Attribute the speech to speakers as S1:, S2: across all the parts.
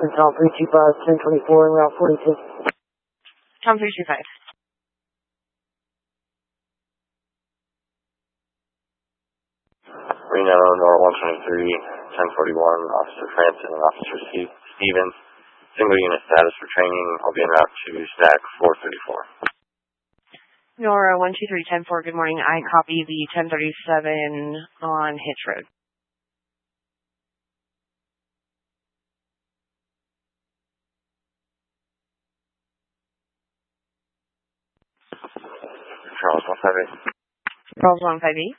S1: And Tom 325, 1024 en route 42.
S2: Tom 325.
S3: Reno, Nor 123, 1041, Officer Francis and Officer Stevens. Single unit status for training. I'll be en route to stack 434.
S2: Nora 123, 10-4, good morning. I copy the 1037 on Hitch Road.
S3: Charles 158.
S2: Charles 158.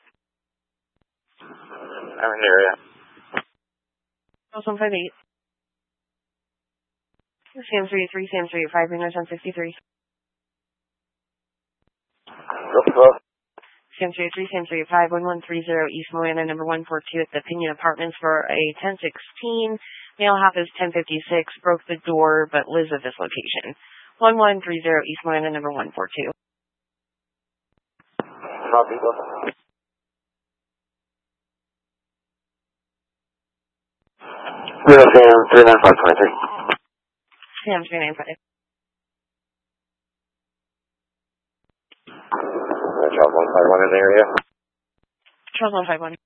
S3: I'm in the area.
S2: Charles 158. Sam 383, Sam 385, Reno 1063. Sam 383, Sam 385, 1130 East Moana, number 142 at the Pinion Apartments for a 1016. Male half is 1056, broke the door, but lives at this location. 1130 East Moana, number 142.
S3: Copy. Sam 39523.
S2: Sam 395.
S3: Charles 151 in the area.
S2: Charles 151.